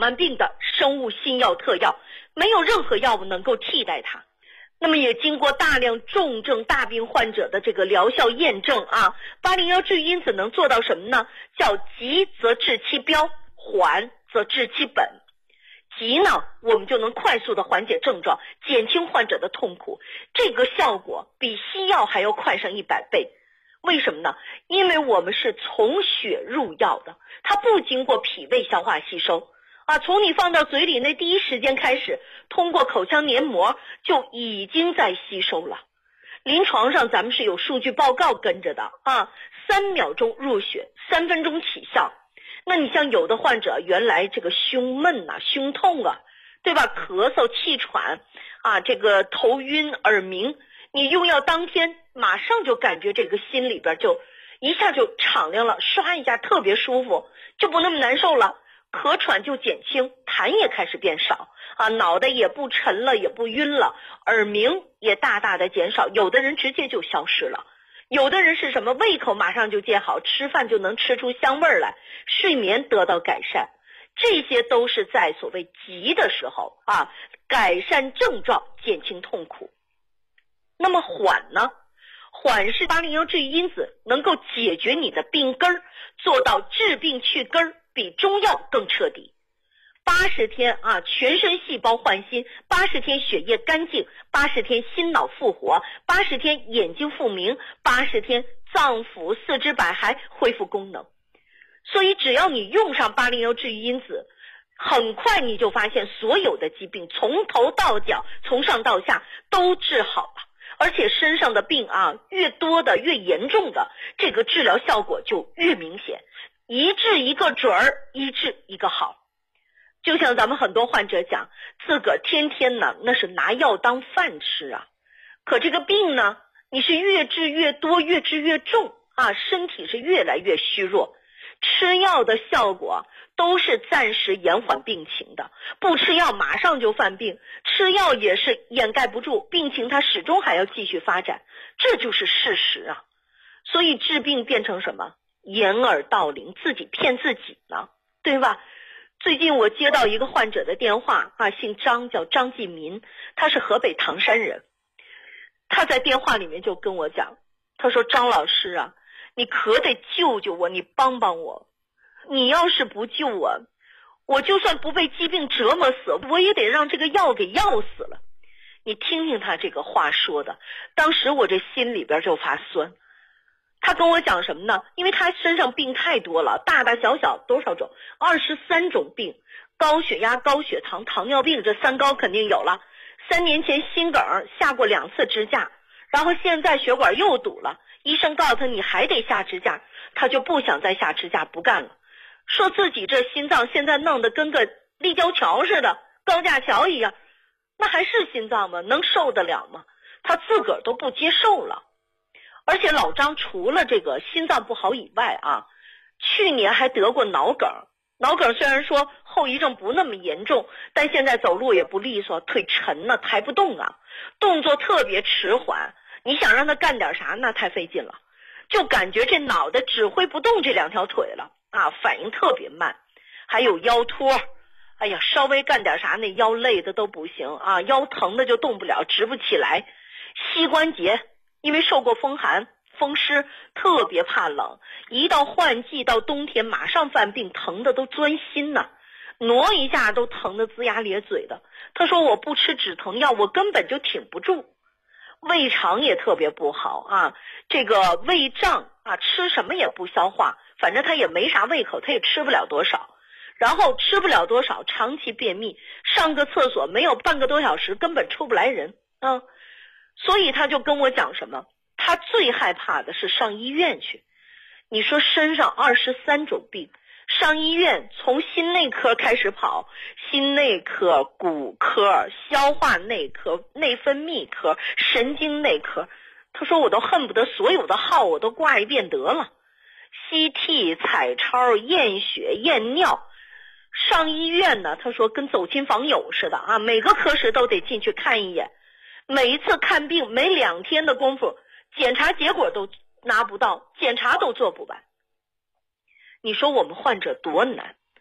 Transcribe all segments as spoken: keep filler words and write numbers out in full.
慢病的生物新药特药，没有任何药物能够替代它。那么也经过大量重症大病患者的这个疗效验证啊，八零一治愈因子能做到什么呢？叫急则治其标，缓则治其本。急呢，我们就能快速的缓解症状，减轻患者的痛苦，这个效果比西药还要快上一百倍。为什么呢？因为我们是从血入药的，它不经过脾胃消化吸收啊，从你放到嘴里那第一时间开始，通过口腔黏膜就已经在吸收了。临床上咱们是有数据报告跟着的啊，三秒钟入血，三分钟起效。那你像有的患者原来这个胸闷啊、胸痛啊，对吧？咳嗽、气喘啊，这个头晕、耳鸣，你用药当天马上就感觉这个心里边就一下就敞亮了，刷一下特别舒服，就不那么难受了，咳喘就减轻，痰也开始变少啊，脑袋也不沉了，也不晕了，耳鸣也大大的减少，有的人直接就消失了。有的人是什么？胃口马上就见好，吃饭就能吃出香味儿来，睡眠得到改善，这些都是在所谓急的时候啊，改善症状，减轻痛苦。那么缓呢？缓是八零一治愈因子能够解决你的病根儿，做到治病去根儿，比中药更彻底。八十天啊，全身细胞焕新，八十天血液干净，八十天心脑复活，八十天眼睛复明，八十天脏腑四肢百骸恢复功能。所以只要你用上八零一治愈因子，很快你就发现所有的疾病从头到脚，从上到下都治好了，而且身上的病啊，越多的越严重的，这个治疗效果就越明显，一治一个准儿，一治一个好。就像咱们很多患者讲，自个儿天天呢那是拿药当饭吃啊，可这个病呢，你是越治越多，越治越重啊，身体是越来越虚弱。吃药的效果都是暂时延缓病情的，不吃药马上就犯病，吃药也是掩盖不住病情，它始终还要继续发展，这就是事实啊。所以治病变成什么？掩耳盗铃，自己骗自己呢，对吧？最近我接到一个患者的电话啊，姓张，叫张继民，他是河北唐山人。他在电话里面就跟我讲，他说张老师啊，你可得救救我，你帮帮我，你要是不救我，我就算不被疾病折磨死，我也得让这个药给药死了。你听听他这个话说的，当时我这心里边就发酸。他跟我讲什么呢？因为他身上病太多了，大大小小多少种，二十三种病，高血压、高血糖、糖尿病，这三高肯定有了。三年前心梗下过两次支架，然后现在血管又堵了，医生告诉他你还得下支架，他就不想再下支架，不干了，说自己这心脏现在弄得跟个立交桥似的，高架桥一样，那还是心脏吗？能受得了吗？他自个儿都不接受了。而且老张除了这个心脏不好以外啊，去年还得过脑梗。脑梗虽然说后遗症不那么严重，但现在走路也不利索，腿沉了，抬不动啊，动作特别迟缓，你想让他干点啥那太费劲了，就感觉这脑袋指挥不动这两条腿了啊，反应特别慢。还有腰托，哎呀，稍微干点啥那腰累的都不行啊，腰疼的就动不了，直不起来。膝关节因为受过风寒风湿，特别怕冷，一到换季到冬天马上犯病，疼的都钻心呢，挪一下都疼得龇牙咧嘴的。他说我不吃止疼药我根本就挺不住。胃肠也特别不好啊，这个胃胀啊，吃什么也不消化，反正他也没啥胃口，他也吃不了多少，然后吃不了多少，长期便秘，上个厕所没有半个多小时根本出不来人啊。所以他就跟我讲什么，他最害怕的是上医院去。你说身上二十三种病，上医院从心内科开始跑，心内科、骨科、消化内科、内分泌科、神经内科，他说我都恨不得所有的号我都挂一遍得了。C T、彩超、验血、验尿，上医院呢，他说跟走亲访友似的啊，每个科室都得进去看一眼。每一次看病没两天的功夫，检查结果都拿不到，检查都做不完。你说我们患者多难，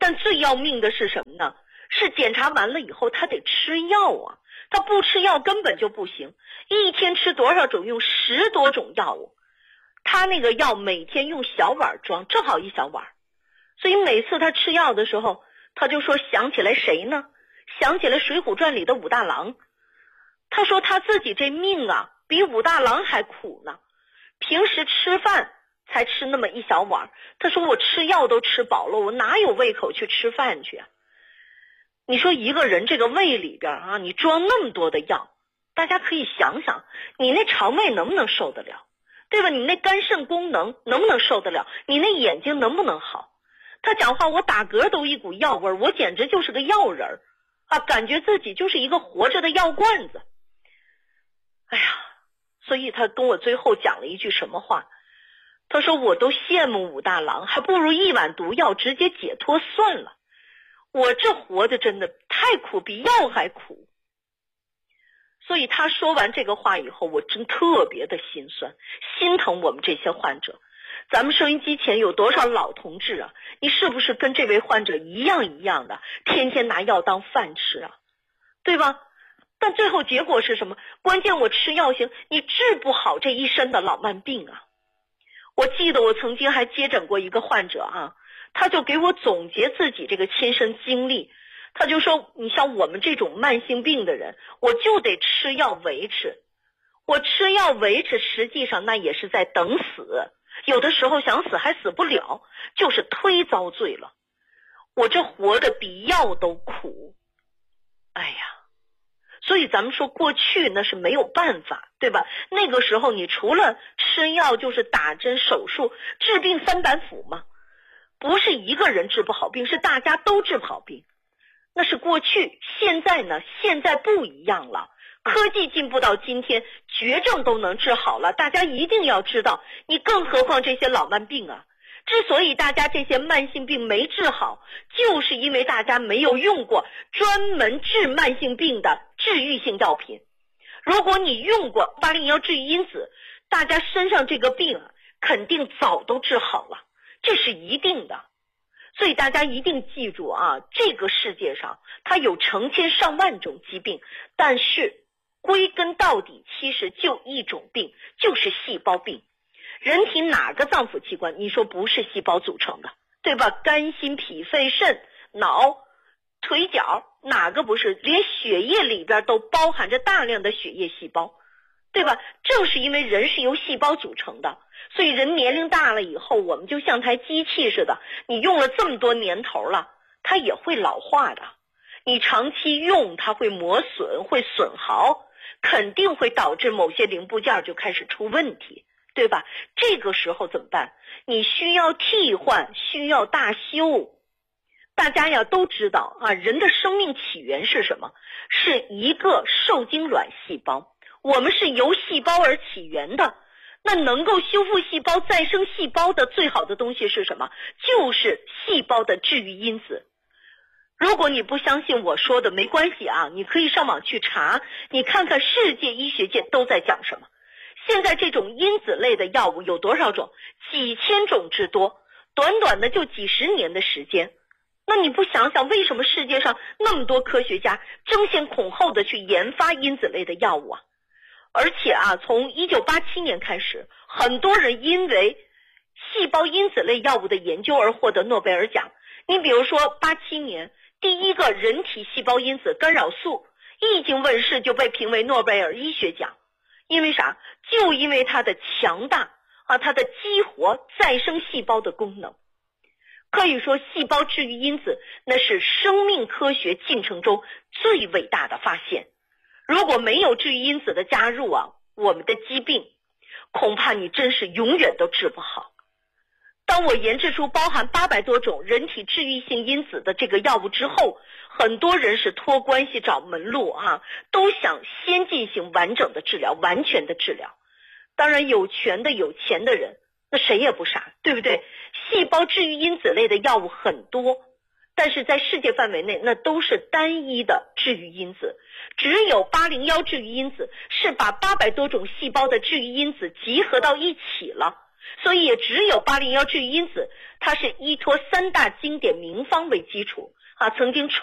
但最要命的是什么呢？是检查完了以后他得吃药啊，他不吃药根本就不行，一天吃多少种？用十多种药物。他那个药每天用小碗装，正好一小碗，所以每次他吃药的时候，他就说想起来谁呢？想起来《水浒传》里的武大郎。他说他自己这命啊比武大郎还苦呢，平时吃饭才吃那么一小碗，他说我吃药都吃饱了，我哪有胃口去吃饭去啊？你说一个人这个胃里边啊，你装那么多的药，大家可以想想，你那肠胃能不能受得了，对吧？你那肝肾功能能不能受得了？你那眼睛能不能好？他讲话我打嗝都一股药味，我简直就是个药人啊，感觉自己就是一个活着的药罐子。哎呀，所以他跟我最后讲了一句什么话？他说我都羡慕武大郎，还不如一碗毒药直接解脱算了。我这活的真的太苦，比药还苦。所以他说完这个话以后，我真特别的心酸，心疼我们这些患者。咱们收音机前有多少老同志啊？你是不是跟这位患者一样一样的，天天拿药当饭吃啊？对吧？但最后结果是什么？关键我吃药行，你治不好这一身的老慢病啊。我记得我曾经还接诊过一个患者啊，他就给我总结自己这个亲身经历，他就说你像我们这种慢性病的人，我就得吃药维持，我吃药维持实际上那也是在等死，有的时候想死还死不了，就是忒遭罪了，我这活得比药都苦。哎呀，所以咱们说过去那是没有办法，对吧？那个时候你除了吃药就是打针手术，治病三板斧嘛，不是一个人治不好病，是大家都治不好病。那是过去，现在呢？现在不一样了，科技进步到今天，绝症都能治好了，大家一定要知道，你更何况这些老慢病啊。之所以大家这些慢性病没治好，就是因为大家没有用过专门治慢性病的治愈性药品。如果你用过八零幺治愈因子，大家身上这个病啊，肯定早都治好了，这是一定的。所以大家一定记住啊，这个世界上它有成千上万种疾病，但是归根到底其实就一种病，就是细胞病。人体哪个脏腑器官你说不是细胞组成的，对吧？肝心脾肺肾脑腿脚哪个不是？连血液里边都包含着大量的血液细胞，对吧？正是因为人是由细胞组成的，所以人年龄大了以后，我们就像台机器似的，你用了这么多年头了，它也会老化的。你长期用它会磨损，会损耗，肯定会导致某些零部件就开始出问题，对吧？这个时候怎么办？你需要替换，需要大修。大家呀都知道啊，人的生命起源是什么？是一个受精卵细胞，我们是由细胞而起源的。那能够修复细胞、再生细胞的最好的东西是什么？就是细胞的治愈因子。如果你不相信我说的，没关系啊，你可以上网去查，你看看世界医学界都在讲什么。现在这种因子类的药物有多少种？几千种之多，短短的就几十年的时间。那你不想想，为什么世界上那么多科学家争先恐后的去研发因子类的药物啊？而且啊，从一九八七年开始，很多人因为细胞因子类药物的研究而获得诺贝尔奖。你比如说八七年第一个人体细胞因子干扰素一经问世就被评为诺贝尔医学奖。因为啥？就因为它的强大啊，它的激活再生细胞的功能。可以说细胞治愈因子那是生命科学进程中最伟大的发现。如果没有治愈因子的加入啊，我们的疾病恐怕你真是永远都治不好。当我研制出包含八百多种人体治愈性因子的这个药物之后，很多人是托关系找门路啊，都想先进行完整的治疗，完全的治疗。当然有权的有钱的人，那谁也不傻，对不对？细胞治愈因子类的药物很多，但是在世界范围内那都是单一的治愈因子。只有八零幺治愈因子是把八百多种细胞的治愈因子集合到一起了， 所以也只有八零幺治愈因子，它是依托三大经典名方为基础啊，曾经